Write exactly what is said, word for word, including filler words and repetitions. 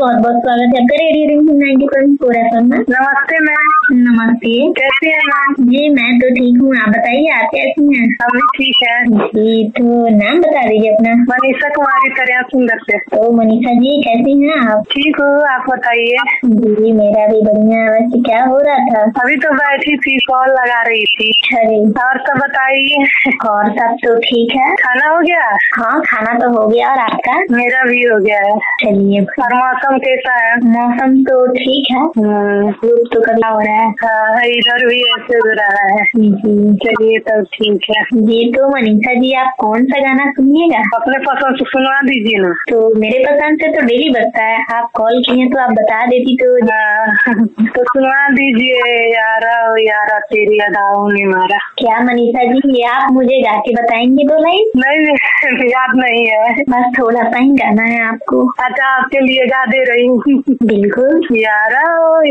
बहुत बहुत स्वागत है आपका radio ring ninety point four FM में। नमस्ते मैम। नमस्ते, कैसी हैं मैम? जी मैं तो ठीक हूँ, आप बताइए आप कैसी हैं? हम भी ठीक है जी, तो नाम बता दीजिए अपना। मनीषा कुमारी तरह सुंदर से। तो मनीषा जी कैसी हैं आप? ठीक हूँ, आप बताइए। जी मेरा भी बढ़िया। वैसे क्या हो रहा था? अभी तो बैठी थी, कॉल लगा रही थी। अरे और सब बताइए। और सब तो ठीक है। खाना हो गया? हाँ खाना तो हो गया, और आपका? मेरा भी हो गया है। चलिए, और मौसम कैसा है? मौसम तो ठीक है, धूप तो कभी हो रहा है। हाँ, इधर भी ऐसे हो रहा है। जी चलिए तब ठीक है। जी, तो मनीषा जी आप कौन सा गाना सुनिएगा? अपने पसंद से सुनवा दीजिए ना। तो मेरे पसंद से तो डेली बजता है, आप कॉल किए तो आप बता देती तो। हाँ, तो सुनवा दीजिए। यारा ओ यारा तेरी अदाओं ने मारा। क्या मनीषा जी, ये आप मुझे गा के बताएंगे दो लाइन? नहीं, याद नहीं है। बस थोड़ा सा ही गाना है आपको। अच्छा, आपके लिए गा दे रही हूँ। बिल्कुल। यारा ओ